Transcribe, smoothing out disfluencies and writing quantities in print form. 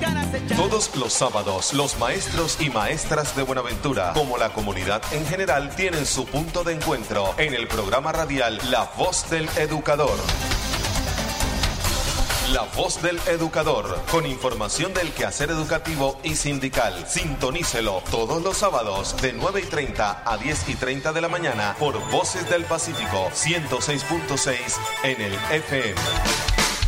Todos los sábados, los maestros y maestras de Buenaventura, como la comunidad en general, tienen su punto de encuentro en el programa radial La Voz del Educador. La Voz del Educador, con información del quehacer educativo y sindical. Sintonícelo todos los sábados de 9:30 a 10:30 de la mañana por Voces del Pacífico 106.6 en el FM.